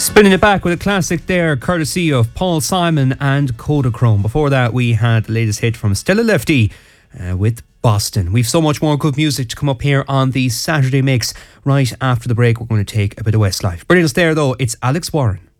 Spinning it back with a classic there, courtesy of Paul Simon and Kodachrome. Before that, we had the latest hit from Stella Lefty with Boston. We've so much more good music to come up here on the Saturday Mix. Right after the break, we're going to take a bit of Westlife. Brilliant there, though. It's Alex Warren.